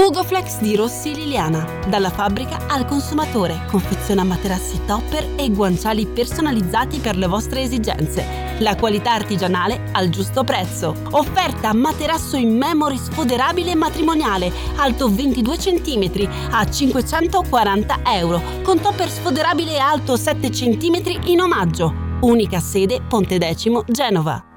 Fugoflex di Rossi Liliana. Dalla fabbrica al consumatore. Confeziona materassi topper e guanciali personalizzati per le vostre esigenze. La qualità artigianale al giusto prezzo. Offerta materasso in memory sfoderabile matrimoniale, alto 22 cm a €540, con topper sfoderabile alto 7 cm in omaggio. Unica sede Pontedecimo, Genova.